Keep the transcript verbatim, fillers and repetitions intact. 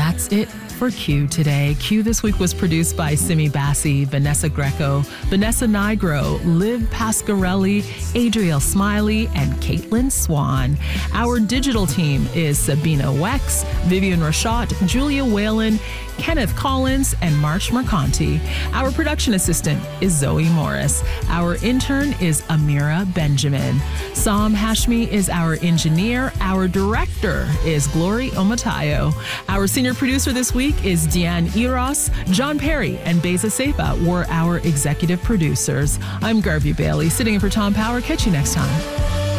that's it for Q today. Q this week was produced by Simi Bassi, Vanessa Greco, Vanessa Nigro, Liv Pasquarelli, Adriel Smiley, and Caitlin Swan. Our digital team is Sabina Wex, Vivian Rashad, Julia Whalen, Kenneth Collins, and March Mercanti. Our production assistant is Zoe Morris. Our intern is Amira Benjamin. Sam Hashmi is our engineer. Our director is Glory Omatayo. Our senior producer this week is Deanne Eros. John Perry and Beza Seifa were our executive producers. I'm Garvey Bailey, sitting in for Tom Power. Catch you next time.